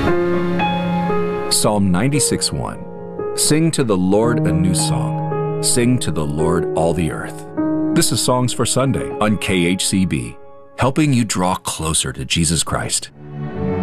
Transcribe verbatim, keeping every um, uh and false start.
Psalm ninety-six one. Sing to the Lord a new song. Sing to the Lord all the earth. This is Songs for Sunday on K H C B, helping you draw closer to Jesus Christ.